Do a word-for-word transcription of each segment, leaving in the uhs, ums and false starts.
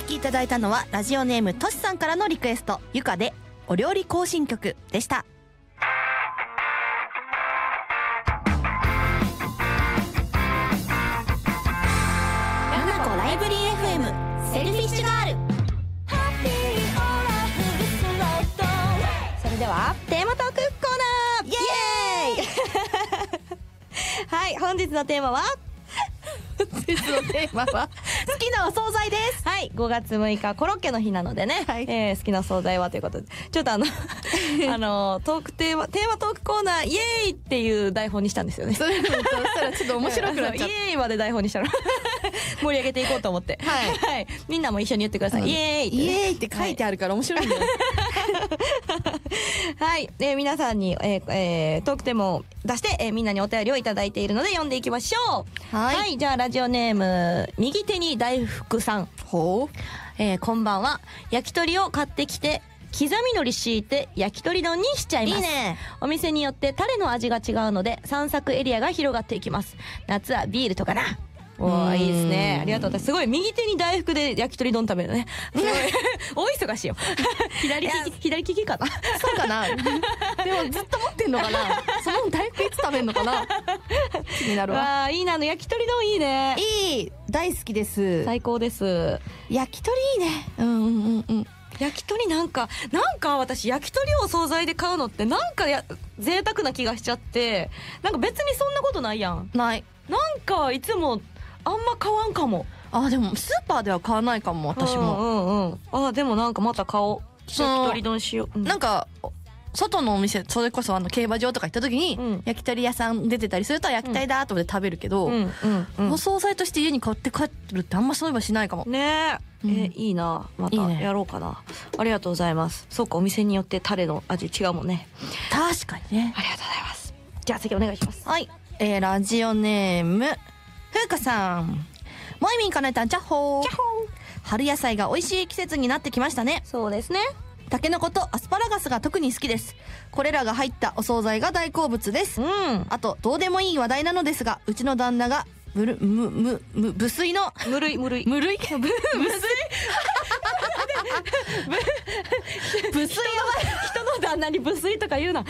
聴きいただいたのはラジオネームとしさんからのリクエスト、ゆかでお料理行進曲でした。ヤナコライブリー エフエム セルフィッシュガール。それではテーマトークコーナー、イエーイはい、本日のテーマは本日のテーマは好きなお惣菜です。 はい、ごがつむいかコロッケの日なのでね、はい、えー、好きな惣菜はということで、ちょっとあのあのトークテーマテーマトークコーナーイエーイっていう台本にしたんですよね。 それそしたらちょっと面白くなっちゃった。 イエーイまで台本にしたの盛り上げていこうと思って、はい、はい、みんなも一緒に言ってください、うん、イエーイって、ね、 イエーイって書いてあるから面白いんだよ、 はい、えー、皆さんに、えーえー、トークテーマを出して、えー、みんなにお便りをいただいているので読んでいきましょう。はい、はい、じゃあラジオネーム右手に大福さん。 ほう、 えー、こんばんは。焼き鳥を買ってきて刻み海苔敷いて焼き鳥丼にしちゃいます。 いいね。 お店によってタレの味が違うので散策エリアが広がっていきます。夏はビールとかな。おー、いいですね。ありがとう。すごい右手に大福で焼き鳥丼食べるね。大忙しよ。左利き、左利きかな。 そうかな。でもずっと持ってんのかな。その大福いつ食べるのかな。気になるわ。 あー、いいな、あの焼き鳥丼いいね。 いい、大好きです。 最高です。 焼き鳥いいね。うんうんうんうん。 焼き鳥なんかなんか私焼き鳥をお惣菜で買うのってなんかや贅沢な気がしちゃって、なんか別にそんなことないやん。 ない。 なんかいつもあんま買わんかも。 あ、でもスーパーでは買わないかも、私も。 うんうんうん。あ、でもなんかまた買おう。焼き鳥丼しよう。うん、なんか外のお店、それこそあの競馬場とか行った時に、うん、焼き鳥屋さん出てたりすると焼き鳥だと思って食べるけど、うんうんうん、お惣菜として家に買って帰るってあんまそういえばしないかも。 ねえ、うん、えいいな。またやろうかな。いいね。ありがとうございます。そうか、お店によってタレの味違うもんね。 確かにね。 ありがとうございます。じゃあ次お願いします。 はい。えー、ラジオネームふうかさん。もいみんかなえたん、チャッホー。チャッホー。春野菜が美味しい季節になってきましたね。 そうですね。 タケノコとアスパラガスが特に好きです。これらが入ったお惣菜が大好物です。うん。あとどうでもいい話題なのですが、うちの旦那がむるむむむ無水の無類無類無類無水無水の人の旦那に無水とか言うな。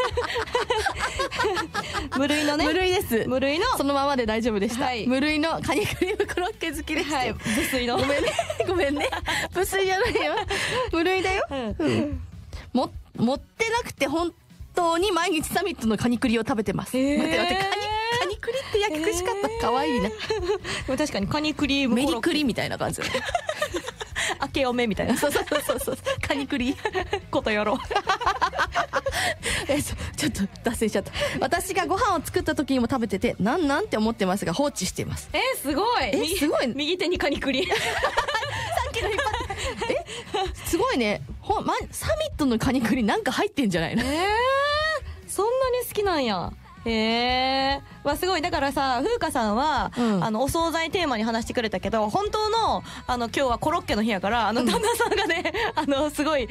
無類のね。 無類です。 無類のそのままで大丈夫でした。はい、無類のカニクリームコロッケ好きです。 はい。無水の。 ごめんね。ごめんね。無水じゃないよ。無類だよ。うんうん、も持ってなくて本当に毎日サミットのカニクリを食べてます。待って待って、カニカニクリって焼き串かった可愛いな。 確かにカニクリームメリクリみたいな感じ。 明けおめみたいな。 そうそうそうそう。カニクリことやろう。 えちょちょっと脱線しちゃった。私がご飯を作った時にも食べてて、なんなんって思ってますが放置しています。 えー、すごい。 えすごい。 右手にカニクリ。さっきの引っ張って。えすごいね。ほまサミットのカニクリなんか入ってんじゃないの。 えー、そんなに好きなんや。へえ、わすごい。だからさ、風花さんは、うん、あのお惣菜テーマに話してくれたけど、本当のあの今日はコロッケの日やから、あの旦那さんがね、うん、あのすごい